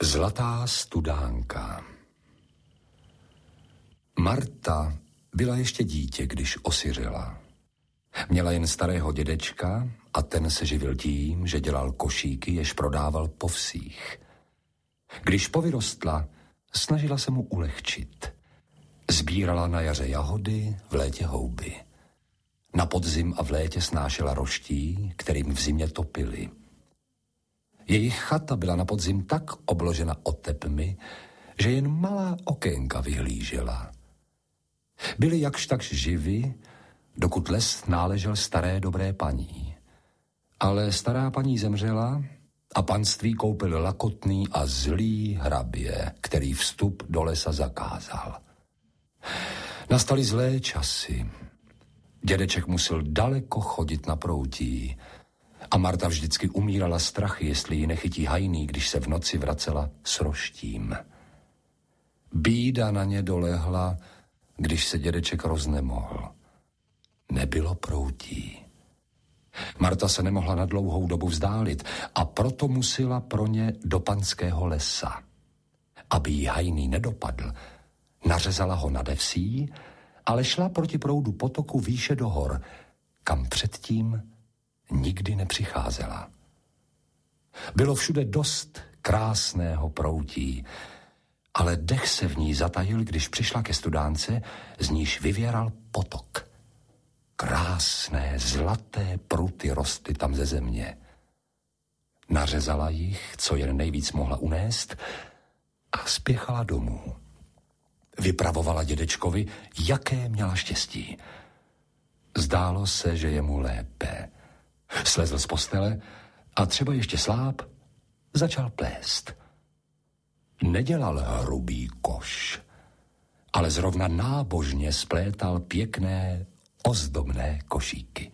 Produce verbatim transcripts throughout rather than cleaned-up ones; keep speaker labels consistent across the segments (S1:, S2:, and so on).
S1: Zlatá studánka. Marta byla ještě dítě, když osiřela. Měla jen starého dědečka a ten se živil tím, že dělal košíky, jež prodával po vsích. Když povyrostla, snažila se mu ulehčit. Sbírala na jaře jahody, v létě houby. Na podzim a v létě snášela roští, kterým v zimě topili. Jejich chata byla na podzim tak obložena otepmi, že jen malá okénka vyhlížela. Byli jakž takž živi, dokud les náležel staré dobré paní. Ale stará paní zemřela a panství koupil lakotný a zlý hrabě, který vstup do lesa zakázal. Nastaly zlé časy. Dědeček musel daleko chodit na proutí a Marta vždycky umírala strachy, jestli ji nechytí hajný, když se v noci vracela s roštím. Bída na ně dolehla, když se dědeček roznemohl. Nebylo proutí. Marta se nemohla na dlouhou dobu vzdálit a proto musela pro ně do panského lesa. Aby jí hajný nedopadl, nařezala ho nade vsí, ale šla proti proudu potoku výše do hor, kam předtím nikdy nepřicházela. Bylo všude dost krásného proutí, ale dech se v ní zatajil, když přišla ke studánce, z níž vyvěral potok. Krásné zlaté pruty rostly tam ze země. Nařezala jich, co jen nejvíc mohla unést, a spěchala domů. Vypravovala dědečkovi, jaké měla štěstí. Zdálo se, že je mu lépe. Slezl z postele a třeba ještě sláb začal plést. Nedělal hrubý koš, ale zrovna nábožně splétal pěkné, ozdobné košíky.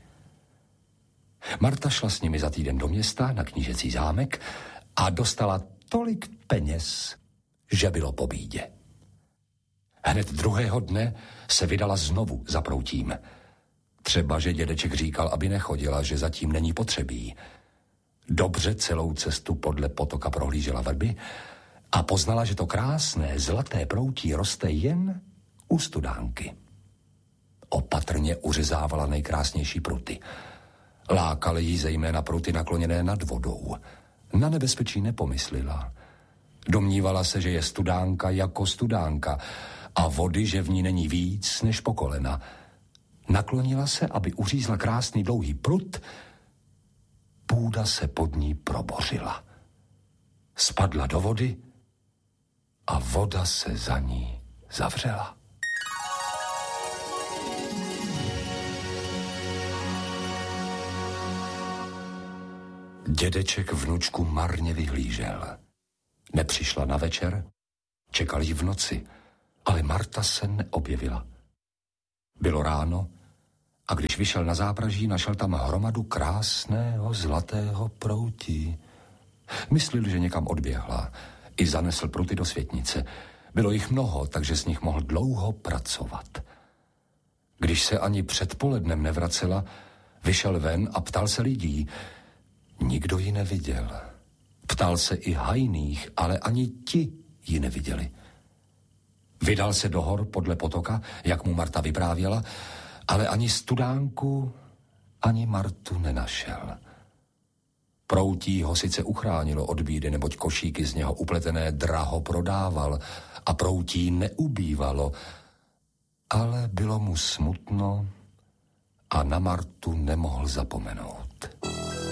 S1: Marta šla s nimi za týden do města na knížecí zámek a dostala tolik peněz, že bylo po bídě. Hned druhého dne se vydala znovu za proutím. Třeba, že dědeček říkal, aby nechodila, že zatím není potřebí. Dobře celou cestu podle potoka prohlížela vrby a poznala, že to krásné zlaté proutí roste jen u studánky. Opatrně uřezávala nejkrásnější pruty. Lákaly jí zejména pruty nakloněné nad vodou. Na nebezpečí nepomyslela. Domnívala se, že je studánka jako studánka a vody, že v ní není víc než po kolena. Naklonila se, aby uřízla krásný dlouhý prut. Půda se pod ní probořila. Spadla do vody a voda se za ní zavřela. Dědeček vnučku marně vyhlížel. Nepřišla na večer, čekal jí v noci, ale Marta se neobjevila. Bylo ráno a když vyšel na zápraží, našel tam hromadu krásného zlatého proutí. Myslil, že někam odběhla, i zanesl pruty do světnice. Bylo jich mnoho, takže z nich mohl dlouho pracovat. Když se ani předpolednem nevracela, vyšel ven a ptal se lidí. Nikdo ji neviděl. Ptal se i hajných, ale ani ti ji neviděli. Vydal se do hor podle potoka, jak mu Marta vyprávěla, ale ani studánku, ani Martu nenašel. Proutí ho sice uchránilo od bídy, neboť košíky z něho upletené draho prodával a proutí neubývalo, ale bylo mu smutno a na Martu nemohl zapomenout.